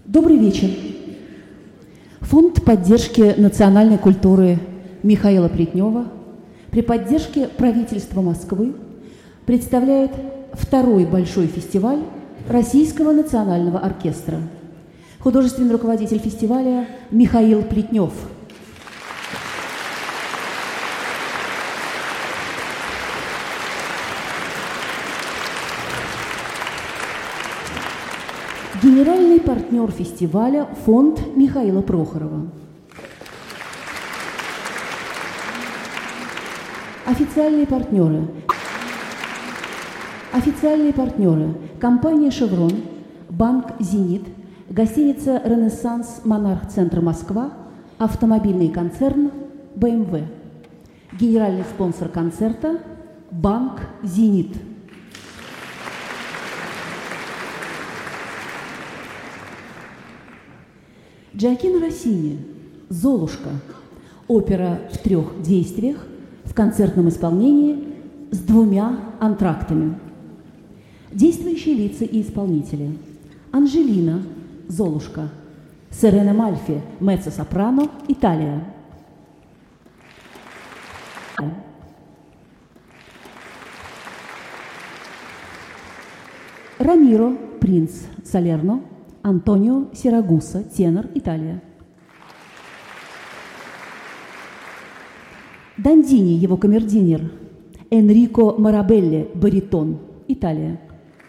Добрый вечер. Фонд поддержки национальной культуры Михаила Плетнева при поддержке правительства Москвы представляет второй большой фестиваль Российского национального оркестра. Художественный руководитель фестиваля Михаил Плетнев. Генеральный партнер фестиваля – фонд Михаила Прохорова. Официальные партнеры. Компания «Шеврон», банк «Зенит», гостиница «Ренессанс», «Монарх-центр Москва», автомобильный концерн «БМВ». Генеральный спонсор концерта – банк «Зенит». Джоаккино Россини «Золушка» – опера в 3 действиях в концертном исполнении с 2 антрактами. Действующие лица и исполнители: Анжелина «Золушка», Серена Мальфи меццо-сопрано, Италия. Рамиро принц Салерно, Антонио Сирагуса, тенор, Италия. Дандини, его камердинер, Энрико Марабелли, баритон, Италия.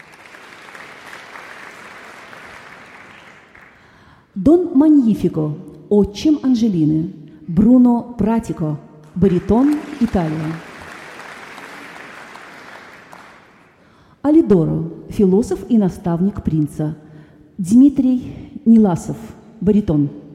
Дон Маньифико, отчим Анжелины, Бруно Пратико, баритон, Италия. Алидоро, философ и наставник принца, Дмитрий Неласов, баритон.